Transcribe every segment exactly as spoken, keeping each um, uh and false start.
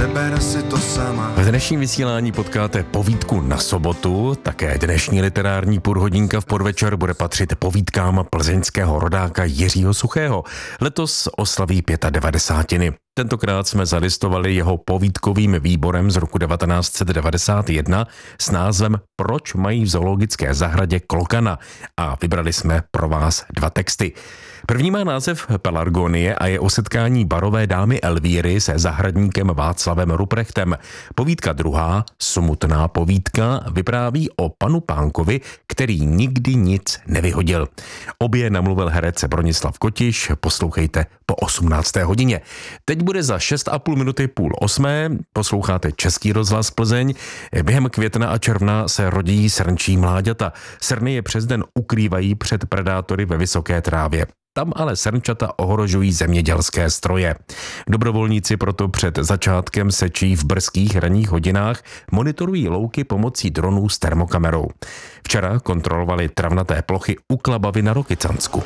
seber si to sama. V dnešním vysílání potkáte povídku na sobotu, také dnešní literární půlhodinka v podvečer bude patřit povídkám plzeňského rodáka Jiřího Suchého. Letos oslaví devadesátiny. Tentokrát jsme zalistovali jeho povídkovým výborem z roku devatenáct set devadesát jedna s názvem Proč mají v zoologické zahradě klokana a vybrali jsme pro vás dva texty. První má název Pelargonie a je o setkání barové dámy Elvíry se zahradníkem Václavem Ruprechtem. Povídka druhá, Smutná povídka, vypráví o panu Pánkovi, který nikdy nic nevyhodil. Obě namluvil herec Bronislav Kotiš, poslouchejte po osmnácté hodině. Teď bude za šest a půl minuty půl osmé, posloucháte Český rozhlas Plzeň. Během května a června se rodí srnčí mláďata. Srny je přes den ukrývají před predátory ve vysoké trávě. Tam ale srnčata ohrožují zemědělské stroje. Dobrovolníci proto před začátkem sečí v brzkých ranních hodinách monitorují louky pomocí dronů s termokamerou. Včera kontrolovali travnaté plochy u Klabavy na Rokycansku.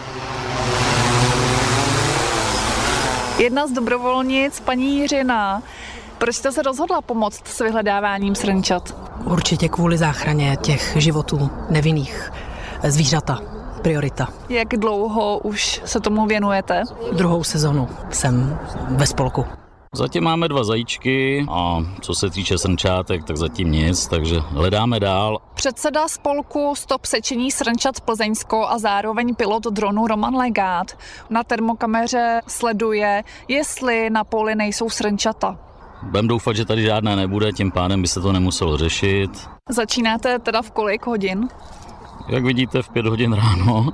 Jedna z dobrovolnic, paní Jiřina, proč jste se rozhodla pomoct s vyhledáváním srnčat? Určitě kvůli záchraně těch životů nevinných zvířata. Priorita. Jak dlouho už se tomu věnujete? Druhou sezonu jsem ve spolku. Zatím máme dva zajíčky a co se týče srnčátek, tak zatím nic, takže hledáme dál. Předseda spolku Stop sečení srnčat Plzeňsko a zároveň pilot dronu Roman Legát na termokameře sleduje, jestli na poli nejsou srnčata. Budeme doufat, že tady žádné nebude, tím pádem by se to nemuselo řešit. Začínáte teda v kolik hodin? Jak vidíte, v pět hodin ráno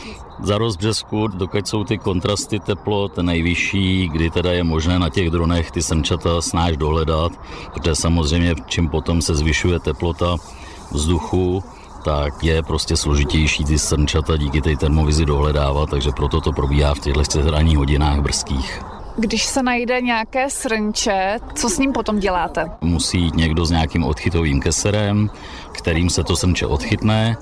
za rozbřesku, dokud jsou ty kontrasty teplot nejvyšší, kdy teda je možné na těch dronech ty srnčata snáš dohledat, protože samozřejmě čím potom se zvyšuje teplota vzduchu, tak je prostě složitější ty srnčata díky té termovizi dohledávat, takže proto to probíhá v těchto ranních hodinách brzkých. Když se najde nějaké srnče, co s ním potom děláte? Musí jít někdo s nějakým odchytovým keserem, kterým se to srnče odchytne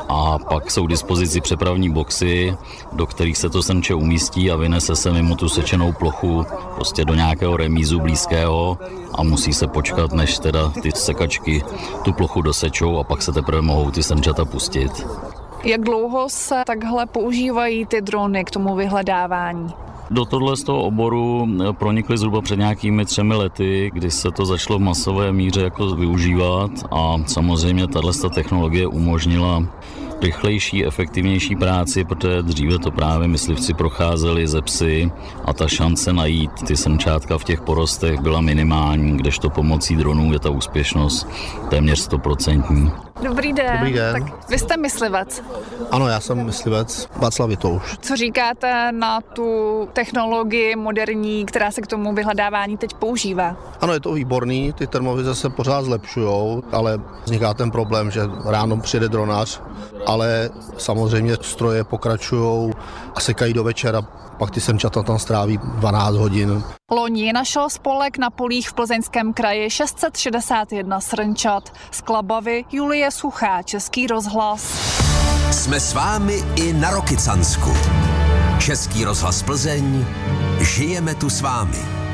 a pak jsou k dispozici přepravní boxy, do kterých se to srnče umístí a vynese se mimo tu sečenou plochu prostě do nějakého remízu blízkého a musí se počkat, než teda ty sekačky tu plochu dosečou a pak se teprve mohou ty srnčata pustit. Jak dlouho se takhle používají ty drony k tomu vyhledávání? Do tohle z toho oboru pronikly zhruba před nějakými třemi lety, kdy se to začalo v masové míře jako využívat a samozřejmě tato technologie umožnila rychlejší, efektivnější práci, protože dříve to právě myslivci procházeli ze psy a ta šance najít ty srnčátka v těch porostech byla minimální, kdežto pomocí dronů je ta úspěšnost téměř stoprocentní. Dobrý den. Dobrý den. Tak vy jste myslivec. Ano, já jsem myslivec, Václav Vitouš. Co říkáte na tu technologii moderní, která se k tomu vyhledávání teď používá? Ano, je to výborný, ty termovize se pořád zlepšujou, ale vzniká ten problém, že ráno přijede dronař, ale samozřejmě stroje pokračují a sekají do večera, pak ty srnčata tam stráví dvanáct hodin. Loni našel spolek na polích v Plzeňském kraji šest set šedesát jedna srnčat. Z Klabavy Julie Suchá, Český rozhlas. Jsme s vámi i na Rokycansku. Český rozhlas Plzeň, žijeme tu s vámi.